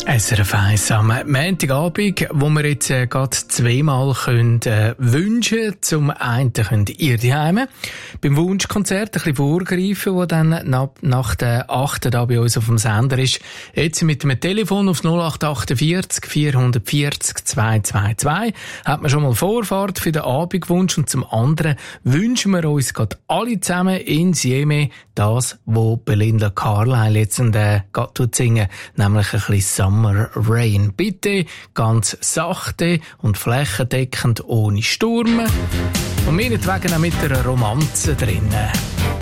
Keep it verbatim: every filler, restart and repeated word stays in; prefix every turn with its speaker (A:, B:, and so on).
A: S R F eins am Montagabend, wo wir jetzt äh, gerade zweimal können, äh, wünschen können. Zum einen könnt ihr daheim beim Wunschkonzert ein bisschen vorgreifen, das dann nach, nach der achten da bei uns auf dem Sender ist. Jetzt mit dem Telefon auf null acht achtundvierzig vierhundertvierzig zweihundertzweiundzwanzig hat man schon mal Vorfahrt für den Abendwunsch, und zum anderen wünschen wir uns gerade alle zusammen in Sieme das, was Belinda Carlisle jetzt äh, gerade singen, nämlich ein bisschen Summer Rain. Bitte ganz sachte und flächendeckend ohne Sturm. Und meinetwegen auch mit einer Romanze drinnen.